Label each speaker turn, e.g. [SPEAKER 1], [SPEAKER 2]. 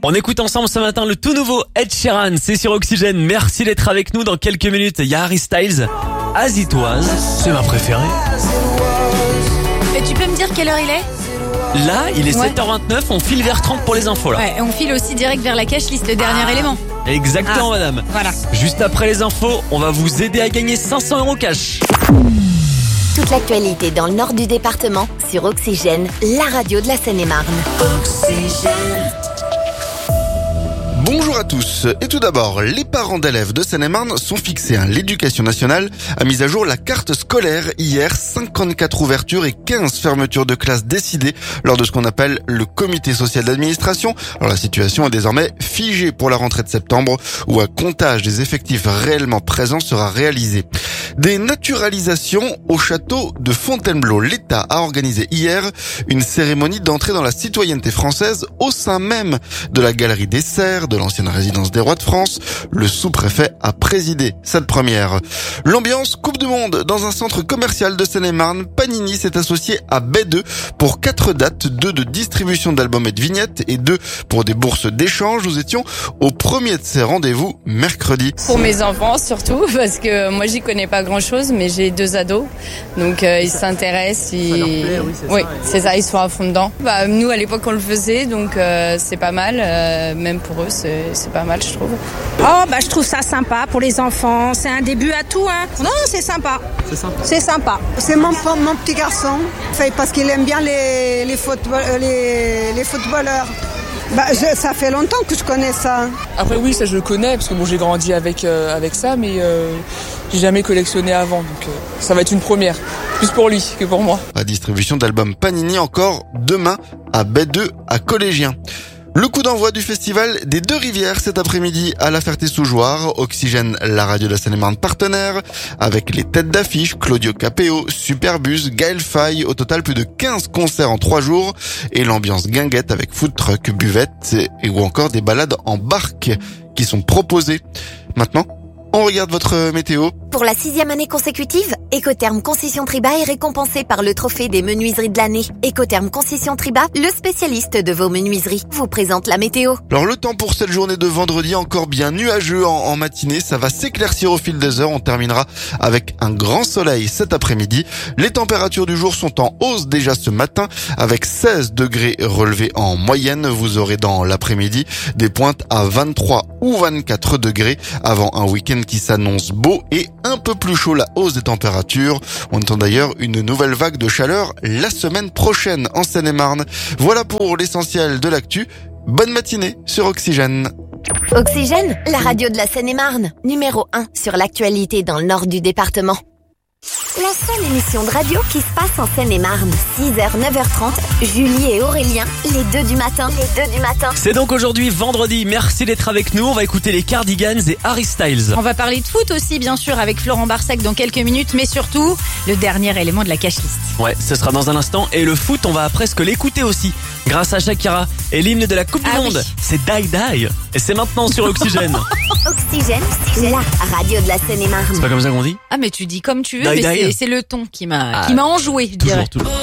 [SPEAKER 1] On écoute ensemble ce matin le tout nouveau Ed Sheeran, c'est sur Oxygène. Merci d'être avec nous. Dans quelques minutes, il y a Harry Styles, As It Was, c'est ma préférée.
[SPEAKER 2] Et tu peux me dire quelle heure il est ?
[SPEAKER 1] Là, il est 7h29, on file vers 30 pour les infos là.
[SPEAKER 2] Ouais, et on file aussi direct vers la cash list, le dernier élément.
[SPEAKER 1] Exactement madame.
[SPEAKER 2] Voilà.
[SPEAKER 1] Juste après les infos, on va vous aider à gagner 500 € cash.
[SPEAKER 3] Toute l'actualité dans le nord du département sur Oxygène, la radio de la Seine-et-Marne.
[SPEAKER 4] Bonjour à tous. Et tout d'abord, les parents d'élèves de Seine-et-Marne sont fixés. L'éducation nationale a mis à jour la carte scolaire hier. 54 ouvertures et 15 fermetures de classes décidées lors de ce qu'on appelle le comité social d'administration. Alors la situation est désormais figée pour la rentrée de septembre où un comptage des effectifs réellement présents sera réalisé. Des naturalisations au château de Fontainebleau. L'État a organisé hier une cérémonie d'entrée dans la citoyenneté française au sein même de la galerie des Serres, de l'ancienne résidence des rois de France. Le sous-préfet a présidé cette première. L'ambiance Coupe du Monde dans un centre commercial de Seine-et-Marne. Panini s'est associé à B2 pour 4 dates, 2 de distribution d'albums et de vignettes et 2 pour des bourses d'échange. Nous étions au premier de ces rendez-vous mercredi.
[SPEAKER 5] Pour mes enfants surtout, parce que moi j'y connais pas grand-chose, mais j'ai 2 ados, donc ils s'intéressent.
[SPEAKER 1] Ça leur plaît,
[SPEAKER 5] oui, c'est ça, ils sont à fond dedans. Nous à l'époque on le faisait, donc c'est pas mal, même pour eux c'est pas mal je trouve.
[SPEAKER 6] Je trouve ça sympa pour les enfants, c'est un début à tout hein. Non, c'est sympa.
[SPEAKER 1] C'est sympa.
[SPEAKER 6] C'est sympa.
[SPEAKER 7] C'est mon petit garçon, parce qu'il aime bien les footballeurs. Ça fait longtemps que je connais ça.
[SPEAKER 8] Après oui, ça je le connais parce que j'ai grandi avec ça, mais j'ai jamais collectionné avant, donc ça va être une première, plus pour lui que pour moi.
[SPEAKER 4] La distribution d'albums Panini encore demain à B2 à Collégien. Le coup d'envoi du festival des Deux Rivières cet après-midi à La Ferté-sous-Jouarre. Oxygène, la radio de la Seine-et-Marne partenaire, avec les têtes d'affiche, Claudio Capéo, Superbus, Gaël Faye. Au total, plus de 15 concerts en 3 jours et l'ambiance guinguette avec food truck, buvette ou encore des balades en barque qui sont proposées. Maintenant, on regarde votre météo.
[SPEAKER 3] Pour la 6e année consécutive, Écotherm Concession Triba est récompensé par le trophée des menuiseries de l'année. Écotherm Concession Triba, le spécialiste de vos menuiseries, vous présente la météo.
[SPEAKER 4] Alors le temps pour cette journée de vendredi, encore bien nuageux en matinée. Ça va s'éclaircir au fil des heures. On terminera avec un grand soleil cet après-midi. Les températures du jour sont en hausse déjà ce matin avec 16 degrés relevés en moyenne. Vous aurez dans l'après-midi des pointes à 23 ou 24 degrés avant un week-end qui s'annonce beau et un peu plus chaud. La hausse des températures. On attend d'ailleurs une nouvelle vague de chaleur la semaine prochaine en Seine-et-Marne. Voilà pour l'essentiel de l'actu. Bonne matinée sur Oxygène.
[SPEAKER 3] Oxygène, la radio de la Seine-et-Marne, numéro 1 sur l'actualité dans le nord du département. La seule émission de radio qui se passe en Seine-et-Marne. 6h, 9h30, Julie et Aurélien, les 2 du matin.
[SPEAKER 1] C'est donc aujourd'hui vendredi, merci d'être avec nous. On va écouter les Cardigans et Harry Styles.
[SPEAKER 2] On va parler de foot aussi, bien sûr, avec Florent Barsac dans quelques minutes, mais surtout, le dernier élément de la cash list.
[SPEAKER 1] Ouais, ce sera dans un instant. Et le foot, on va presque l'écouter aussi. Grâce à Shakira et l'hymne de la Coupe du Monde.
[SPEAKER 2] Oui.
[SPEAKER 1] C'est Die Die. Et c'est maintenant sur Oxygène.
[SPEAKER 3] Oxygène, la radio de la Seine-et-Marne.
[SPEAKER 1] C'est pas comme ça qu'on dit?
[SPEAKER 2] Ah mais tu dis comme tu veux,
[SPEAKER 1] Die,
[SPEAKER 2] mais
[SPEAKER 1] die.
[SPEAKER 2] c'est le ton qui m'a enjoué, je dirais.
[SPEAKER 1] Toujours.